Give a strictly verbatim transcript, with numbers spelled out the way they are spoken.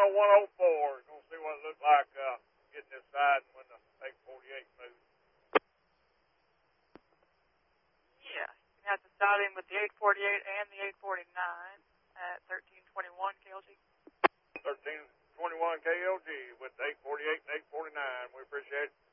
mile one oh four. Gonna see what it looks like uh, getting this side when the eight forty-eight moves. Yeah, you have to start in with the eight forty-eight and the eight forty-nine at thirteen twenty-one K L G. thirteen twenty-one K L G with the eight forty-eight and eight forty-nine. We appreciate it.